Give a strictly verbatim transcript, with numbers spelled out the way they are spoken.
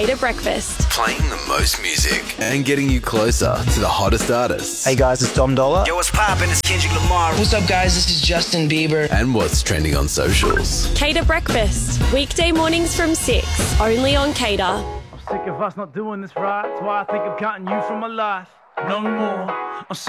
Cater Breakfast. Playing the most music and getting you closer to the hottest artists. Hey guys, it's Dom Dollar. Yo, what's poppin'? It's Kendrick Lamar. What's up, guys? This is Justin Bieber. And what's trending on socials. Cater Breakfast. Weekday mornings from six. Only on Cater. I'm sick of us not doing this right. That's why I think I'm cutting you from my life. No more. I'm so